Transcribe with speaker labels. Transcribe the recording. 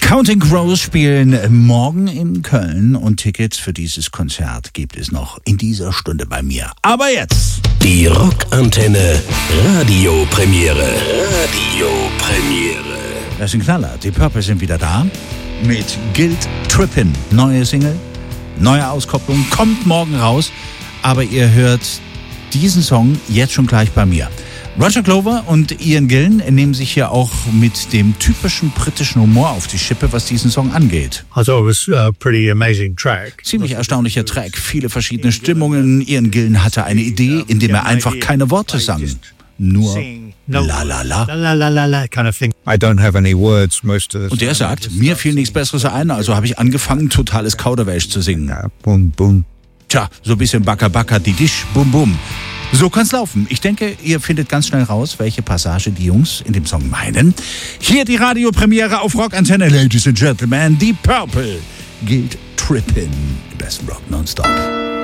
Speaker 1: Counting Crows spielen morgen in Köln und Tickets für dieses Konzert gibt es noch in dieser Stunde bei mir. Aber jetzt
Speaker 2: die Rockantenne Radiopremiere.
Speaker 1: Das sind Knaller. Die Purple sind wieder da mit Guilt Trippin'. Neue Single, neue Auskopplung, kommt morgen raus. Aber ihr hört diesen Song jetzt schon gleich bei mir. Roger Glover und Ian Gillan nehmen sich hier auch mit dem typischen britischen Humor auf die Schippe, was diesen Song angeht.
Speaker 3: I thought it was a pretty amazing track.
Speaker 1: Ziemlich erstaunlicher Track, viele verschiedene Stimmungen. Ian Gillan hatte eine Idee, indem er einfach keine Worte sang. Nur la la la.
Speaker 3: La la la la kind of thing.
Speaker 4: I don't have any words most of the time.
Speaker 1: Und er sagt, mir fiel nichts Besseres ein, also habe ich angefangen, totales Kauderwelsch zu singen.
Speaker 4: Ja, bum, bum.
Speaker 1: Tja, so ein bisschen Baka Baka, die Dish, bum bum. So kann's laufen. Ich denke, ihr findet ganz schnell raus, welche Passage die Jungs in dem Song meinen. Hier die Radiopremiere auf Rockantenne, Ladies and Gentlemen, die Purple Guilt Trippin'. Im besten Rock nonstop.